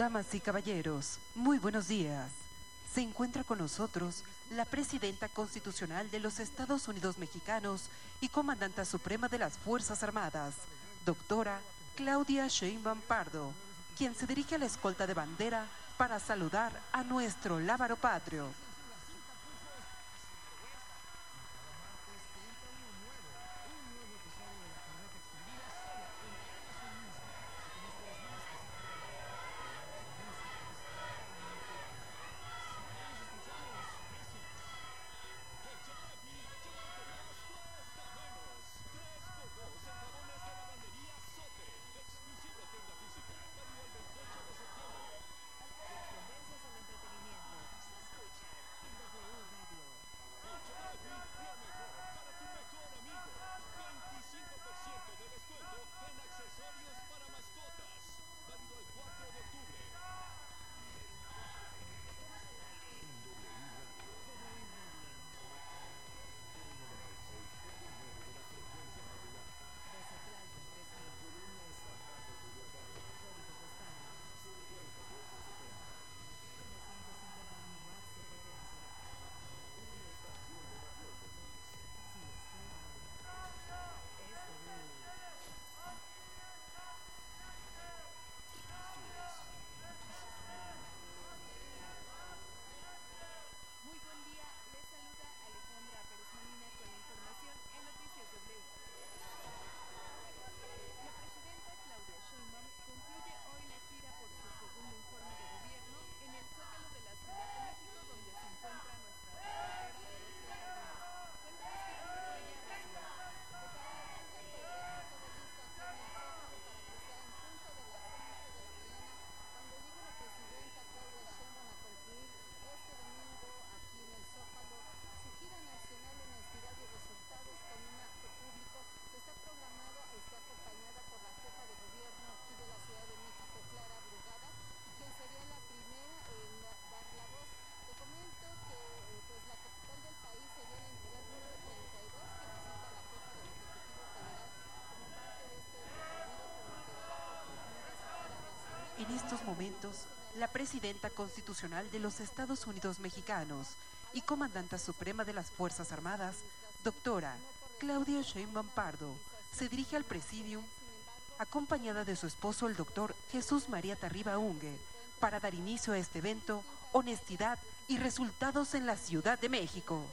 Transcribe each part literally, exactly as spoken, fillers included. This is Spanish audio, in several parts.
Damas y caballeros, muy buenos días. Se encuentra con nosotros la Presidenta Constitucional de los Estados Unidos Mexicanos y Comandanta Suprema de las Fuerzas Armadas, doctora Claudia Sheinbaum Pardo, quien se dirige a la escolta de bandera para saludar a nuestro lábaro patrio. En estos momentos, la Presidenta Constitucional de los Estados Unidos Mexicanos y Comandanta Suprema de las Fuerzas Armadas, doctora Claudia Sheinbaum Pardo, se dirige al Presidium acompañada de su esposo, el doctor Jesús María Tarriba Unge, para dar inicio a este evento, Honestidad y Resultados en la Ciudad de México.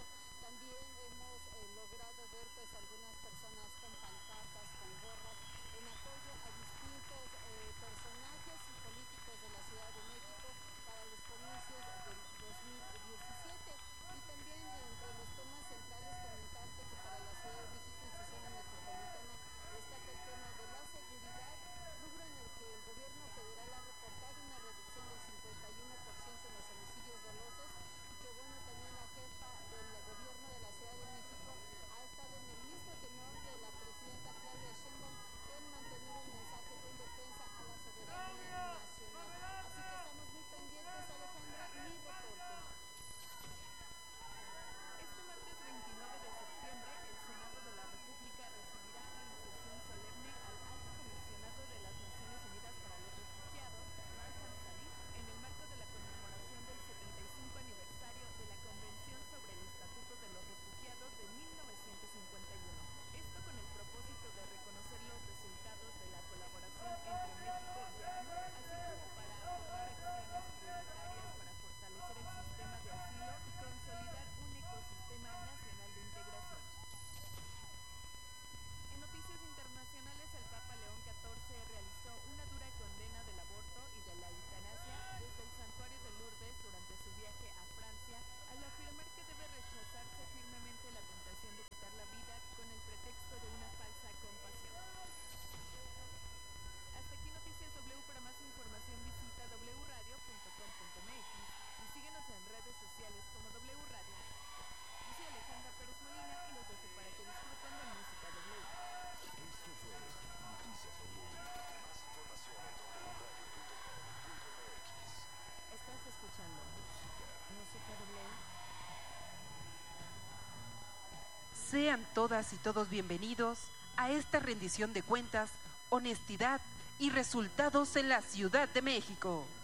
Sean todas y todos bienvenidos a esta rendición de cuentas, honestidad y resultados en la Ciudad de México.